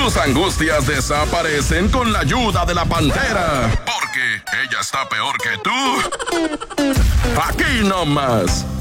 Tus angustias desaparecen con la ayuda de la Pantera. Porque ella está peor que tú. Aquí nomás,